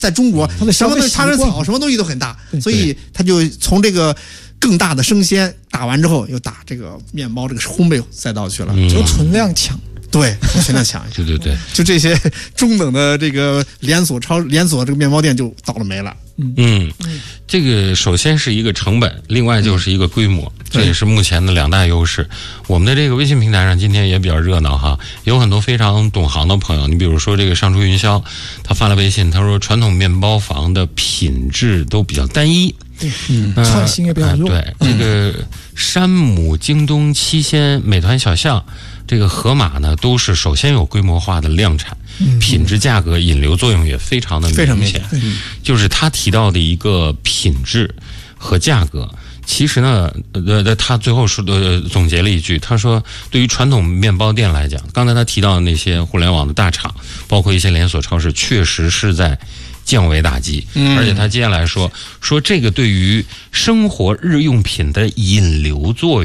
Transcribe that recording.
在中国，什么东西插根草，什么东西都很大，所以他就从这个更大的生鲜打完之后，又打这个面包这个烘焙赛道去了， 就存量强。 对，存量强。 对， 就这些中等的这个连锁这个面包店就倒了霉了。 这个首先是一个成本，另外就是一个规模，这也是目前的2大优势。我们的这个微信平台上今天也比较热闹哈，有很多非常懂行的朋友。你比如说这个上出云霄，他发了微信，他说传统面包房的品质都比较单一， 创新也比较弱。 对，这个山姆、京东、七鲜、美团小象，这个盒马呢，都是首先有规模化的量产，品质、价格、引流作用也非常的明显。就是他提到的一个品质和价格，其实呢，他最后说总结了一句，他说，对于传统面包店来讲，刚才他提到的那些互联网的大厂，包括一些连锁超市，确实是在降维打击。而且他接下来说这个对于生活日用品的引流作用